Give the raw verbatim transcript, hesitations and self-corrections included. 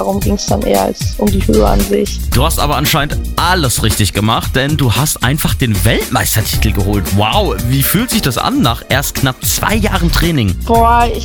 Darum ging es dann eher als um die Höhe an sich. Du hast aber anscheinend alles richtig gemacht, denn du hast einfach den Weltmeistertitel geholt. Wow, wie fühlt sich das an nach erst knapp zwei Jahren Training? Boah, ich